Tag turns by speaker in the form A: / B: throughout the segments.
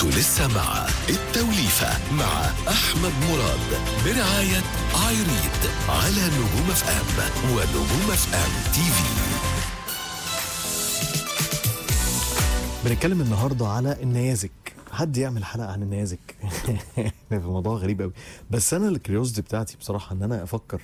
A: انتوا لسه مع التوليفة مع أحمد مراد برعاية عايريد على نجوم اف ام ونجوم اف ام تي في.
B: بنتكلم النهارده على النيازك. حد يعمل حلقه عن النيازك؟ في موضوع غريب قوي، بس انا الكريوزيتي بتاعتي بصراحه ان انا افكر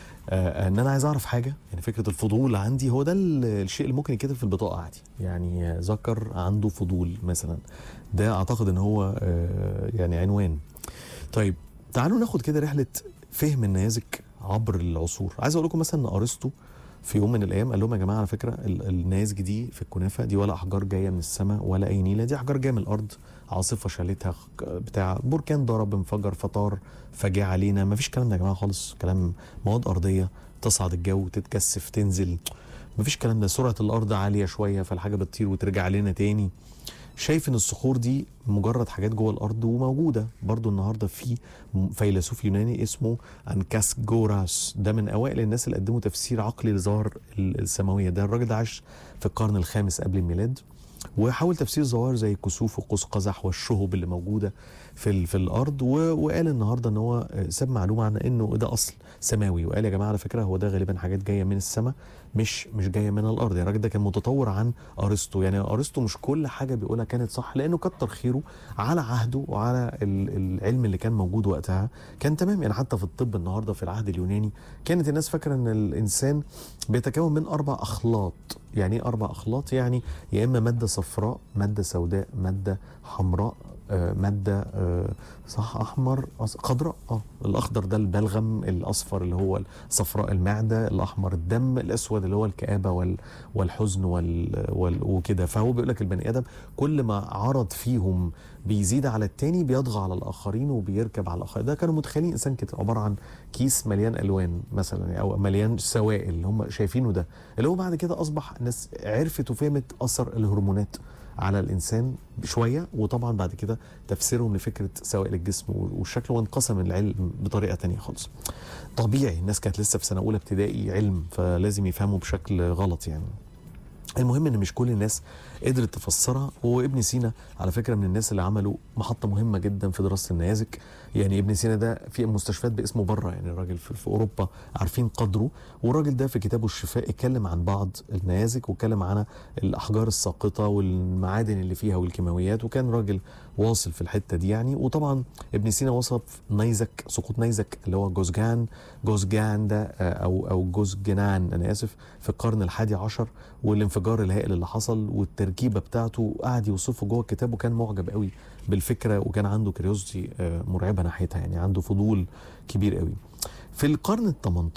B: ان انا عايز اعرف حاجه. يعني فكره الفضول عندي هو ده الشيء اللي ممكن يتكتب في البطاقه عادي. يعني ذكر عنده فضول مثلا، ده اعتقد ان هو يعني عنوان. طيب تعالوا ناخد كده رحله فهم النيازك عبر العصور. عايز اقول لكم مثلا ان ارسطو في يوم من الايام قال لهم يا جماعه على فكره النيازك دي في الكنافه دي ولا احجار جايه من السماء ولا اي نيله، دي احجار جايه من الارض، عاصفه شالتها، بتاع بركان ضرب انفجر فطار فجاء علينا. ما فيش كلام ده يا جماعه خالص، كلام مواد ارضيه تصعد الجو تتكثف تنزل، ما فيش كلام ده. سرعه الارض عاليه شويه فالحاجه بتطير وترجع علينا تاني. شايف ان الصخور دي مجرد حاجات جوه الارض وموجوده برضو النهارده. في فيلسوف يوناني اسمه انكاسجوراس، ده من اوائل الناس اللي قدموا تفسير عقلي لظواهر السماويه. ده الراجل ده عاش في القرن الخامس قبل الميلاد، وحاول تفسير ظواهر زي الكسوف وقوس قزح والشهب اللي موجوده في الارض. وقال النهارده ان هو ساب معلومه عن انه ده اصل سماوي، وقال يا جماعه على فكره هو ده غالبا حاجات جايه من السماء مش جايه من الارض. يعني الراجل ده كان متطور عن ارسطو. يعني ارسطو مش كل حاجه بيقولها كانت صح، لانه كتر خيره على عهده وعلى العلم اللي كان موجود وقتها كان تمام. يعني حتى في الطب النهارده في العهد اليوناني كانت الناس فاكره ان الانسان بيتكون من 4 أخلاط. يعني ايه 4 أخلاط؟ يعني يا اما ماده صفراء، ماده سوداء، ماده حمراء، ماده صح احمر، خضراء. الاخضر ده البلغم، الاصفر اللي هو صفراء المعده، الاحمر الدم، الاسود اللي هو الكآبه والحزن وكده. فهو بيقول لك البني ادم كل ما عرض فيهم بيزيد على التاني بيطغى على الاخرين وبيركب على الاخرين. ده كانوا متخيلين الانسان كده عباره عن كيس مليان الوان مثلا او مليان سوائل اللي هم شايفينه ده، اللي هو بعد كده اصبح الناس عرفت وفهمت اثر الهرمونات على الانسان شويه، وطبعا بعد كده تفسيرهم لفكره سوائل الجسم والشكل، وانقسم العلم بطريقه تانية خالص. طبيعي الناس كانت لسه في سنه اولى ابتدائي علم، فلازم يفهموا بشكل غلط يعني. المهم ان مش كل الناس قدرت تفسرها. وابن سينا على فكره من الناس اللي عملوا محطه مهمه جدا في دراسه النيازك. يعني ابن سينا ده في مستشفيات باسمه بره، يعني الراجل في اوروبا عارفين قدره. والراجل ده في كتابه الشفاء اتكلم عن بعض النيازك واتكلم عن الاحجار الساقطه والمعادن اللي فيها والكيماويات، وكان راجل واصل في الحته دي يعني. وطبعا ابن سينا وصف نيزك، سقوط نيزك اللي هو جوزجان ده او جوزجنان انا اسف، في القرن ال11، والانفجار الهائل اللي حصل والتركيبه بتاعته قعد يوصفه جوه الكتاب. وكان معجب قوي بالفكره وكان عنده كريوزيتي مرعبه ناحيتها، يعني عنده فضول كبير قوي. في القرن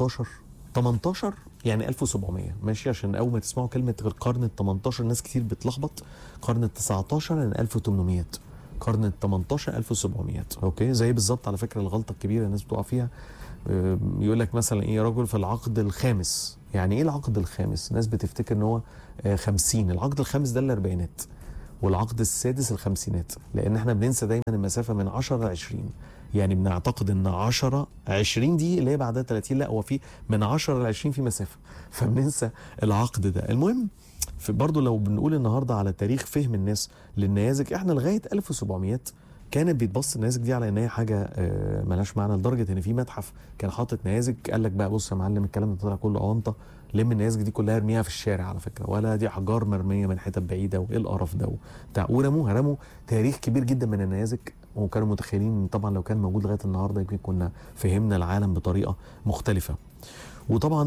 B: ال18 يعني 1700 ماشي، عشان اول ما تسمعوا كلمه القرن ال18 ناس كتير بتلخبط. القرن ال19 يعني 1800، القرن ال18 1700. اوكي، زي بالظبط على فكره الغلطه الكبيره الناس بتقع فيها. يقول لك مثلا ايه رجل في العقد الخامس. يعني ايه العقد الخامس؟ الناس بتفتكر ان هو 50. العقد الخامس ده الاربعينات، والعقد السادس الخمسينات، لان احنا بننسى دايما المسافه من 10 ل 20. يعني بنعتقد ان 10 20 دي اللي هي بعدها 30، لا هو في من 10 ل 20 في مسافه، فبننسى العقد ده. المهم برضه لو بنقول النهارده على تاريخ فهم الناس للنيازك، احنا لغايه 1700 كانت بيتبص النيازك دي على ان هي حاجه ملهاش معنى، لدرجه ان في متحف كان حاطط نيازك قال لك بقى بص يا معلم الكلام ده طلع كله اونطه، لم النيازك دي كلها ارميها في الشارع على فكره، ولا دي احجار مرميه من حتت بعيده وايه القرف ده وبتاع. رموا تاريخ كبير جدا من النيازك. وكانوا متخيلين طبعا لو كان موجود لغايه النهارده يمكن كنا فهمنا العالم بطريقه مختلفه. وطبعا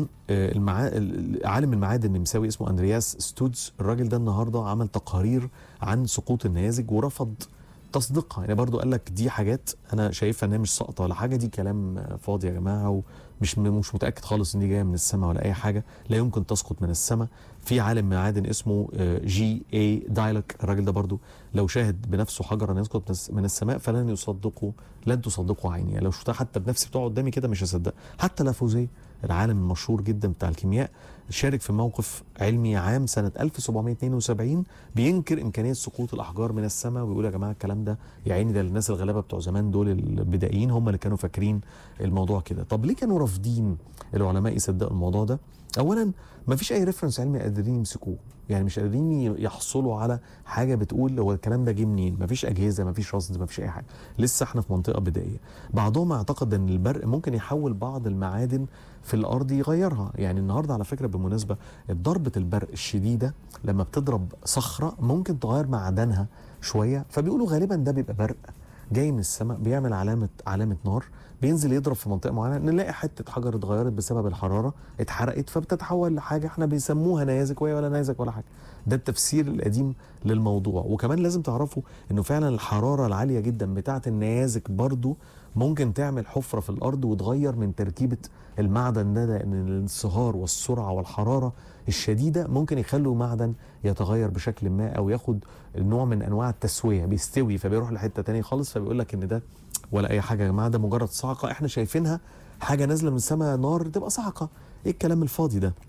B: عالم المعادن النمساوي اسمه اندرياس ستودز، الراجل ده النهارده عمل تقارير عن سقوط النيازك ورفض تصديقها. يعني برضو قال لك دي حاجات انا شايفها انها مش ساقطه ولا حاجه، دي كلام فاضي يا جماعه، ومش متاكد خالص ان دي جايه من السماء ولا اي حاجه، لا يمكن تسقط من السماء. في عالم معادن اسمه جي اي دايلوك، الراجل ده برضو لو شاهد بنفسه حجرا يسقط من السماء لن تصدقوا عيني. يعني لو شفتها حتى بنفسي بتقعد قدامي كده مش هصدق. حتى لافوزيه العالم المشهور جدا بتاع الكيمياء شارك في موقف علمي عام سنة 1772 بينكر إمكانية سقوط الأحجار من السماء، ويقول يا جماعة الكلام ده يا عيني ده الناس الغلابة بتوع زمان دول البدائيين هم اللي كانوا فاكرين الموضوع كده. طب ليه كانوا رافضين العلماء يصدقوا الموضوع ده؟ أولا ما فيش أي ريفرنس علمي قادرين يمسكوه، يعني مش قادرين يحصلوا على حاجة بتقول هو الكلام ده جه منين، ما فيش أجهزة، ما فيش رصد، ما فيش أي حاجة، لسه احنا في منطقة بدائية. بعضهم اعتقد ان البرق ممكن يحول بعض المعادن في الارض يغيرها، يعني النهارده على فكره بالمناسبه ضربه البرق الشديده لما بتضرب صخره ممكن تغير معدنها شويه، فبيقولوا غالبا ده بيبقى برق جاي من السماء بيعمل علامه نار، بينزل يضرب في منطقه معينه، نلاقي حته حجر اتغيرت بسبب الحراره اتحرقت فبتتحول لحاجه احنا بيسموها نيازك، وهي ولا نيازك ولا حاجه. ده التفسير القديم للموضوع. وكمان لازم تعرفوا انه فعلا الحراره العاليه جدا بتاعه النيازك برضو ممكن تعمل حفره في الارض وتغير من تركيبه المعدن ده، لان الانصهار والسرعه والحراره الشديده ممكن يخلوا معدن يتغير بشكل ما او ياخد نوع من انواع التسويه، بيستوي فبيروح لحته تانية خالص، فبيقول لك ان ده ولا اي حاجه يا جماعه، ده مجرد صعقه احنا شايفينها حاجه نازله من السماء نار تبقى صعقه. ايه الكلام الفاضي ده؟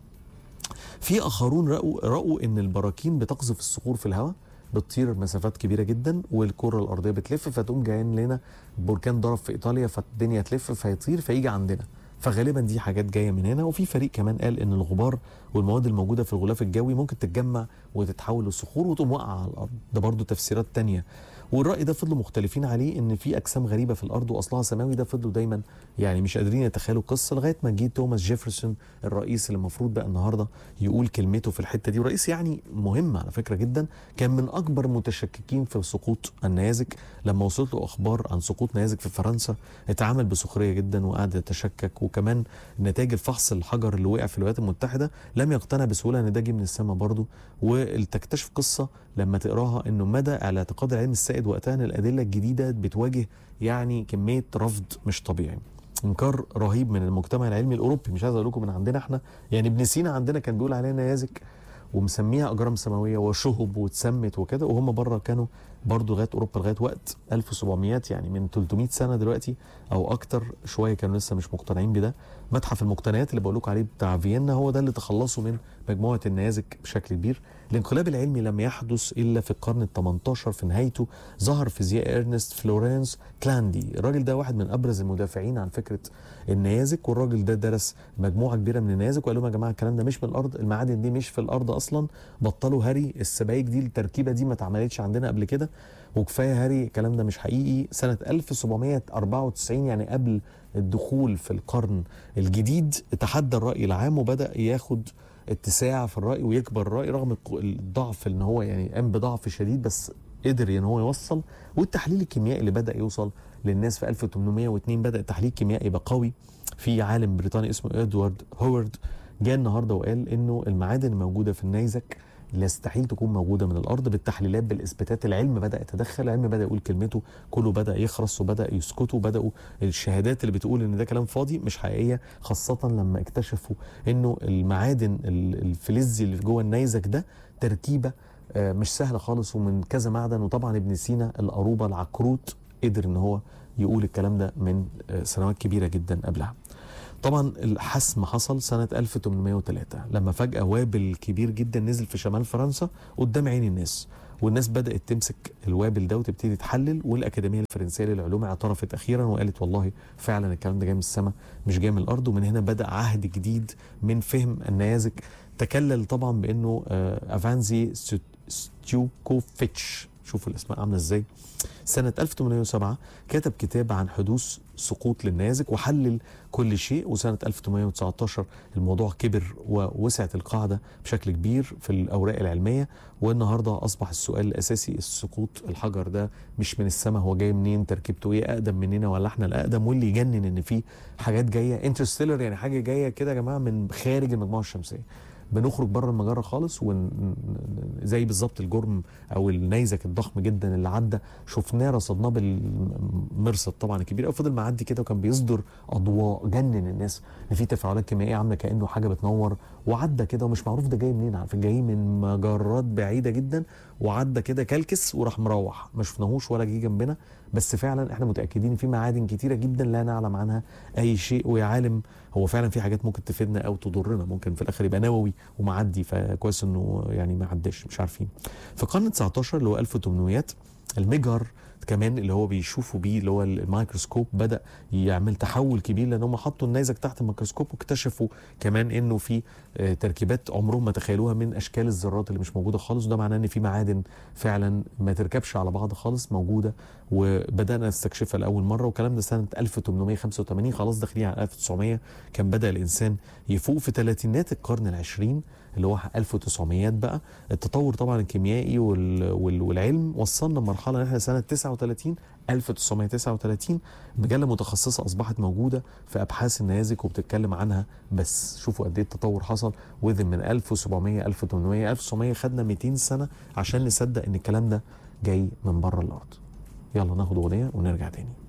B: في اخرون رأوا ان البراكين بتقذف الصخور في الهواء، بتطير مسافات كبيره جدا والكره الارضيه بتلف، فتقوم جايين لنا بركان ضرب في ايطاليا فالدنيا تلف فيطير فيجي عندنا، فغالبا دي حاجات جايه من هنا. وفي فريق كمان قال ان الغبار والمواد الموجوده في الغلاف الجوي ممكن تتجمع وتتحول لصخور وتقوم واقعه على الارض، ده برضو تفسيرات تانية. والراي ده فضلوا مختلفين عليه ان في اجسام غريبه في الارض واصلها سماوي، ده فضلوا دايما يعني مش قادرين يتخيلوا القصه لغايه ما جه توماس جيفرسون الرئيس اللي المفروض بقى النهارده يقول كلمته في الحته دي، ورئيس يعني مهم على فكره جدا، كان من اكبر متشككين في سقوط النيازك. لما وصلت له اخبار عن سقوط نيازك في فرنسا اتعامل بسخريه جدا وقعد يتشكك، وكمان نتائج الفحص الحجر اللي وقع في الولايات المتحده لم يقتنع بسهوله ان ده جه من السماء برضه. وتكتشف قصه لما تقراها انه مدى الاعتقاد العلمي السائد وقتها ان الادله الجديده بتواجه يعني كميه رفض مش طبيعي، انكار رهيب من المجتمع العلمي الاوروبي، مش عايز اقول لكم من عندنا احنا، يعني ابن سينا عندنا كان بيقول عليها نيازك ومسميها اجرام سماويه وشهب واتسمت وكده، وهم بره كانوا برضه لغايه اوروبا لغايه وقت 1700 يعني من 300 سنه دلوقتي او اكتر شويه كانوا لسه مش مقتنعين بده. متحف المقتنيات اللي بقول لكم عليه بتاع فيينا هو ده اللي تخلصوا من مجموعه النيازك بشكل كبير. الانقلاب العلمي لم يحدث الا في القرن ال 18، في نهايته ظهر فيزيائي ارنست فلورنس كلاندي، الراجل ده واحد من ابرز المدافعين عن فكره النيازك، والراجل ده درس مجموعه كبيره من النيازك وقال لهم يا جماعه الكلام ده مش من الارض، المعادن دي مش في الارض اصلا، بطلوا هري، السبايك دي التركيبه دي ما اتعملتش عندنا قبل كده وكفايه هري، الكلام ده مش حقيقي. سنه 1794 يعني قبل الدخول في القرن الجديد تحدى الراي العام وبدا ياخد اتساع في الراي ويكبر الراي رغم الضعف، ان هو يعني قام بضعف شديد بس قدر ان هو يوصل. والتحليل الكيميائي اللي بدا يوصل للناس في 1802 بدا التحليل الكيميائي يبقى قوي. في عالم بريطاني اسمه ادوارد هوارد جاء النهارده وقال انه المعادن الموجوده في النيزك لا يستحيل تكون موجوده من الارض بالتحليلات بالاثباتات، العلم بدا يتدخل، العلم بدا يقول كلمته، كله بدا يخرس وبدا يسكتوا، بداوا الشهادات اللي بتقول ان ده كلام فاضي مش حقيقيه، خاصه لما اكتشفوا انه المعادن الفلزي اللي جوه النيزك ده تركيبه مش سهله خالص ومن كذا معدن. وطبعا ابن سينا القروبه العكروت قدر ان هو يقول الكلام ده من سنوات كبيره جدا قبلها. طبعا الحسم حصل سنة 1803 لما فجأة وابل كبير جدا نزل في شمال فرنسا قدام عين الناس، والناس بدأت تمسك الوابل ده وتبتدي تحلل، والأكاديمية الفرنسية للعلوم اعترفت أخيرا وقالت والله فعلا الكلام ده جاي من السماء مش جاي من الأرض. ومن هنا بدأ عهد جديد من فهم النيازك تكلل طبعا بأنه أفانزي ستيوكوفيتش، شوفوا الأسماء عاملة إزاي، سنة 1807 كتب كتاب عن حدوث سقوط للنيازك وحلل كل شيء، وسنة 1819 الموضوع كبر ووسعت القاعدة بشكل كبير في الأوراق العلمية. والنهاردة أصبح السؤال الأساسي السقوط الحجر ده مش من السماء، هو جاي منين، تركيبته ايه، أقدم مننا ولا احنا الأقدم؟ واللي يجنن إن في حاجات جاية انترستيلر، يعني حاجة جاية كده يا جماعة من خارج المجموعة الشمسية، بنخرج بره المجره خالص، زي بالظبط الجرم او النيزك الضخم جدا اللي عدى شفناه، رصدناه بالمرصد طبعا الكبير قوي، فضل معدي كده وكان بيصدر اضواء جنن الناس ان في تفاعلات كيميائيه عامله كانه حاجه بتنور، وعدى كده ومش معروف ده جاي منين، عارف جاي من مجرات بعيده جدا، وعدى كده كلكس وراح مروح، ما شفناهوش ولا جه جنبنا. بس فعلا احنا متاكدين في معادن كتيره جدا لا نعلم عنها اي شيء، ويا عالم هو فعلا في حاجات ممكن تفيدنا او تضرنا، ممكن في الاخر يبقى نووي ومعدي، فكويس انه يعني ما عداش، مش عارفين. في القرن 19 اللي هو 1800 المجهر كمان اللي هو بيشوفوا بيه اللي هو الميكروسكوب بدا يعمل تحول كبير، لان هم حطوا النيزك تحت الميكروسكوب واكتشفوا كمان انه في تركيبات عمرهم ما تخيلوها من اشكال الذرات اللي مش موجوده خالص، وده معناه ان في معادن فعلا ما تركبش على بعض خالص موجوده، وبدانا نستكشفها لاول مره. والكلام ده سنه 1885، خلاص داخلين على 1900 كان بدا الانسان يفوق. في ثلاثينات القرن العشرين اللي هو 1900 بقى التطور طبعا الكيميائي والعلم وصلنا لمرحله ان احنا سنه 1939 مجله متخصصه اصبحت موجوده في ابحاث النيازك وبتتكلم عنها. بس شوفوا قد ايه التطور حصل، وذن من 1700 1800 1900 خدنا 200 سنه عشان نصدق ان الكلام ده جاي من بره الارض. يلا ناخد اغنيه ونرجع تاني.